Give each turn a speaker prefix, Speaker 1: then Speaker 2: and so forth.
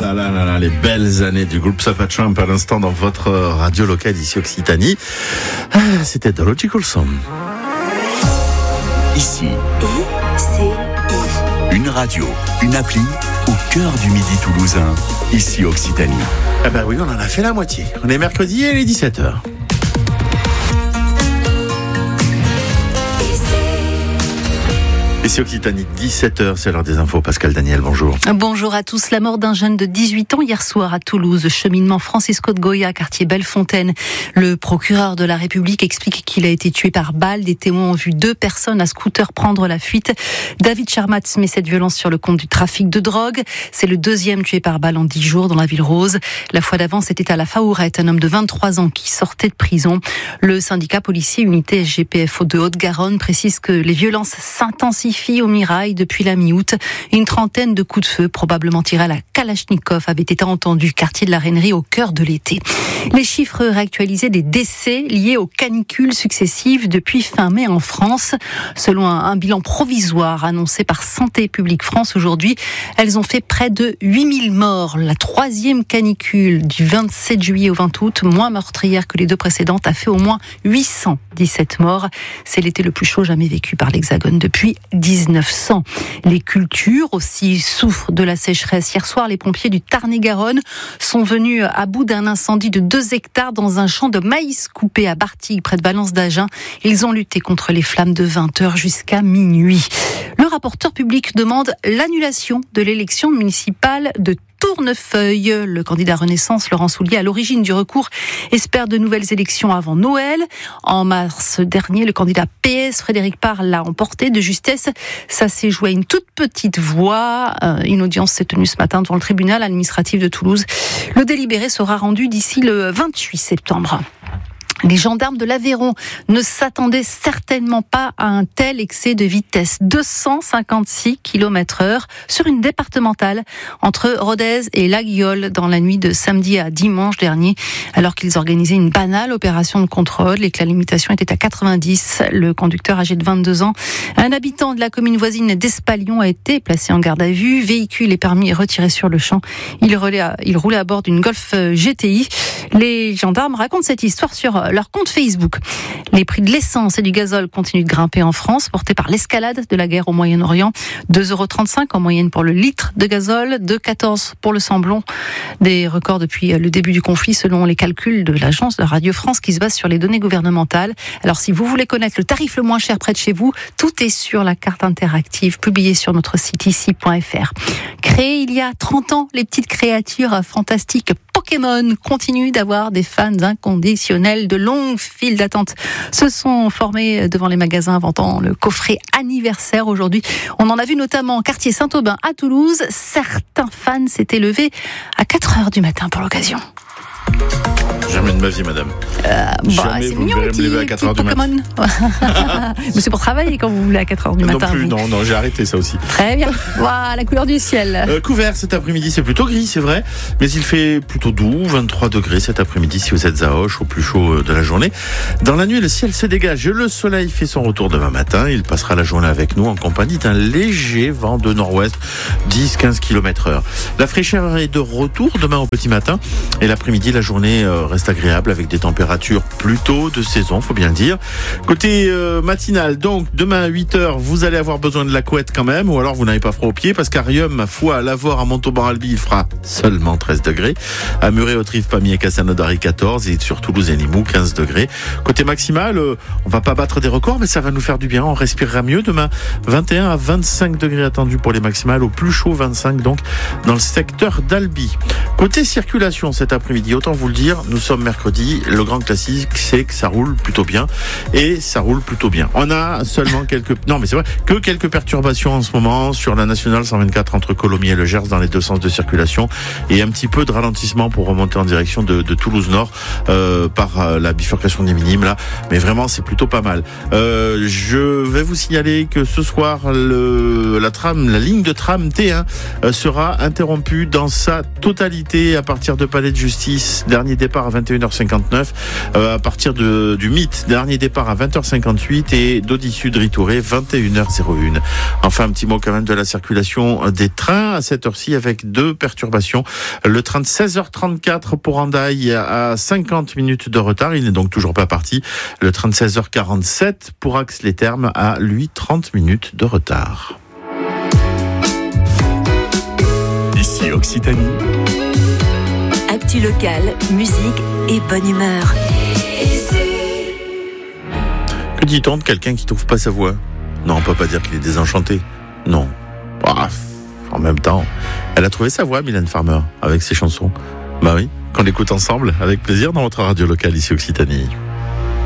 Speaker 1: là là là là, les belles années du groupe Supertramp à l'instant dans votre radio locale ici Occitanie. C'était The Logical Song.
Speaker 2: Ici, une radio, une appli au cœur du Midi toulousain, ici Occitanie.
Speaker 1: Ah bah oui, on en a fait la moitié. On est mercredi et il est 17h. Ici Occitanie, 17h, c'est l'heure des infos. Pascal Daniel, bonjour.
Speaker 3: Bonjour à tous. La mort d'un jeune de 18 ans hier soir à Toulouse, cheminement Francisco de Goya, quartier Bellefontaine. Le procureur de la République explique qu'il a été tué par balle. Des témoins ont vu 2 personnes à scooter prendre la fuite. David Charmatz met cette violence sur le compte du trafic de drogue. C'est le 2e tué par balle en 10 jours dans la ville rose. La fois d'avant, c'était à la Faourette, un homme de 23 ans qui sortait de prison. Le syndicat policier unité SGPFO de Haute-Garonne précise que les violences s'intensifient au Mirail depuis la mi-août. Une trentaine de coups de feu, probablement tirés à la Kalachnikov, avaient été entendus, quartier de la Rainerie au cœur de l'été. Les chiffres réactualisés des décès liés aux canicules successives depuis fin mai en France. Selon un bilan provisoire annoncé par Santé publique France aujourd'hui, elles ont fait près de 8000 morts. La 3e canicule du 27 juillet au 20 août, moins meurtrière que les 2 précédentes, a fait au moins 817 morts. C'est l'été le plus chaud jamais vécu par l'Hexagone depuis 1900. Les cultures aussi souffrent de la sécheresse. Hier soir, les pompiers du Tarn-et-Garonne sont venus à bout d'un incendie de 2 hectares dans un champ de maïs coupé à Bartigues, près de Valence d'Agen. Ils ont lutté contre les flammes de 20h jusqu'à minuit. Le rapporteur public demande l'annulation de l'élection municipale de Tournefeuille. Le candidat Renaissance, Laurent Soulier, à l'origine du recours, espère de nouvelles élections avant Noël. En mars dernier, le candidat PS, Frédéric Parr, l'a emporté de justesse. Ça s'est joué à une toute petite voix. Une audience s'est tenue ce matin devant le tribunal administratif de Toulouse. Le délibéré sera rendu d'ici le 28 septembre. Les gendarmes de l'Aveyron ne s'attendaient certainement pas à un tel excès de vitesse. 256 km/h sur une départementale entre Rodez et Laguiole dans la nuit de samedi à dimanche dernier, alors qu'ils organisaient une banale opération de contrôle et que la limitation était à 90. Le conducteur âgé de 22 ans, un habitant de la commune voisine d'Espalion, a été placé en garde à vue. Véhicule et permis retirés sur le champ. Il roulait à bord d'une Golf GTI. Les gendarmes racontent cette histoire sur leur compte Facebook. Les prix de l'essence et du gazole continuent de grimper en France, portés par l'escalade de la guerre au Moyen-Orient. 2,35 € en moyenne pour le litre de gazole, 2,14 € pour le samplon. Des records depuis le début du conflit, selon les calculs de l'agence de Radio France qui se base sur les données gouvernementales. Alors si vous voulez connaître le tarif le moins cher près de chez vous, tout est sur la carte interactive publiée sur notre site ici.fr. Créées il y a 30 ans, les petites créatures fantastiques Pokémon continuent d'avoir des fans inconditionnels. De longues files d'attente se sont formées devant les magasins vendant le coffret anniversaire aujourd'hui. On en a vu notamment en quartier Saint-Aubin à Toulouse. Certains fans s'étaient levés à 4h du matin pour l'occasion.
Speaker 1: Jamais de ma vie, madame. Jamais
Speaker 3: c'est
Speaker 1: vous
Speaker 3: mignon,
Speaker 1: me verrez me lever à 4h du matin.
Speaker 3: Mais c'est pour travailler quand vous voulez à 4h du matin.
Speaker 1: Non plus, non, j'ai arrêté ça aussi.
Speaker 3: Très bien. Voilà, la couleur du ciel.
Speaker 1: Couvert cet après-midi, c'est plutôt gris, c'est vrai, mais il fait plutôt doux, 23 degrés cet après-midi si vous êtes à Auch, au plus chaud de la journée. Dans la nuit, le ciel se dégage. Le soleil fait son retour demain matin. Il passera la journée avec nous en compagnie d'un léger vent de nord-ouest, 10-15 km/h. La fraîcheur est de retour demain au petit matin et l'après-midi, la journée reste agréable avec des températures plutôt de saison, faut bien le dire. Côté matinal, donc demain à 8h, vous allez avoir besoin de la couette quand même, ou alors vous n'avez pas froid aux pieds, parce qu'à Riom, ma foi, à Lavore, à Montauban-Albi, il fera seulement 13 degrés. À Muret, Autrive, Pamiers, Castelnaudary, 14, et sur Toulouse et Limoux, 15 degrés. Côté maximal, on va pas battre des records, mais ça va nous faire du bien, on respirera mieux demain. 21 à 25 degrés attendus pour les maximales, au plus chaud 25 donc dans le secteur d'Albi. Côté circulation cet après-midi, autant vous le dire, nous sommes mercredi, le grand classique c'est que ça roule plutôt bien, et ça roule plutôt bien. On a seulement quelques perturbations en ce moment sur la nationale 124 entre Colomiers et le Gers dans les 2 sens de circulation, et un petit peu de ralentissement pour remonter en direction de Toulouse Nord par la bifurcation des Minimes là, mais vraiment c'est plutôt pas mal. Je vais vous signaler que ce soir la ligne de tram T1 sera interrompue dans sa totalité Intercité à partir de Palais de Justice, dernier départ à 21h59. À partir du Mythe, dernier départ à 20h58 et d'Audi Sud Ritouré, 21h01. Enfin, un petit mot quand même de la circulation des trains à cette heure-ci avec 2 perturbations. Le train de 16h34 pour Hendaye à 50 minutes de retard. Il n'est donc toujours pas parti. Le train de 16h47 pour Ax-les-Thermes a, lui, 30 minutes de retard.
Speaker 2: Ici Occitanie.
Speaker 4: Actu locale, musique et bonne humeur.
Speaker 1: Que dit-on de quelqu'un qui trouve pas sa voix? Non, on peut pas dire qu'il est désenchanté. Non. En même temps, elle a trouvé sa voix, Mylène Farmer, avec ses chansons. Bah oui, qu'on l'écoute ensemble, avec plaisir, dans votre radio locale ici Occitanie.